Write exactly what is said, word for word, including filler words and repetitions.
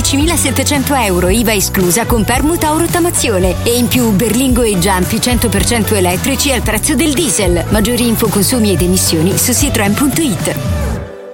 dodicimilasettecento euro, I V A esclusa, con permuta o rottamazione. E in più Berlingo e Giampi cento per cento elettrici al prezzo del diesel. Maggiori info, consumi ed emissioni su citroen punto it.